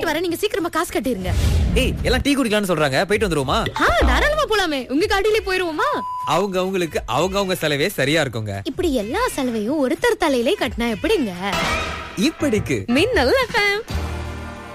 போயிட்டு வரேன், நீங்க சீக்கிரமா காசு கட்டிருங்க. ஏய் எல்லாம் டீ குடிக்கலாம்னு சொல்றாங்க, போயிட்டு வந்துருவோமா? தாராளமா போலாமே, உங்க காட்டிலே போயிருவோமா? அவங்களுக்கு அவங்க செலவே சரியா இருக்குங்க. இப்படி எல்லா செலவையும் ஒருத்தர் தலையிலே கட்டினா எப்படிங்க? இப்படிக்கு மின்னல் FM.